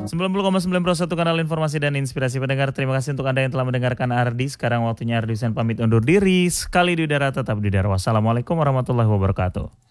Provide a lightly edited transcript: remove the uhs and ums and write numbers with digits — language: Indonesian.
90,9 kanal informasi dan inspirasi pendengar. Terima kasih untuk Anda yang telah mendengarkan Ardi. Sekarang waktunya Ardi Hussein pamit undur diri. Sekali di udara tetap di udara. Wassalamualaikum warahmatullahi wabarakatuh.